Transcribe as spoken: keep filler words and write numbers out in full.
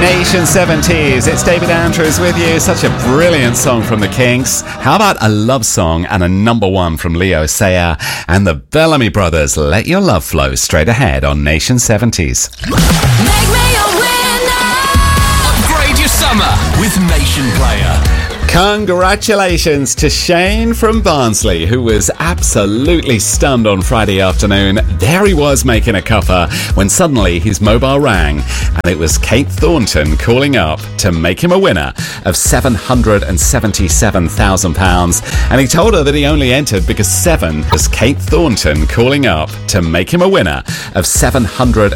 Nation seventies. It's David Andrews with you. Such a brilliant song from the Kinks. How about a love song and a number one from Leo Sayer and the Bellamy Brothers? Let Your Love Flow, straight ahead on Nation seventies. Make me a winner. Upgrade your summer with Nation Player. Congratulations to Shane from Barnsley, who was absolutely stunned on Friday afternoon. There he was making a cuppa when suddenly his mobile rang, and it was Kate Thornton calling up to make him a winner of seven hundred seventy-seven thousand pounds. And he told her that he only entered because seven was Kate Thornton calling up to make him a winner of seven hundred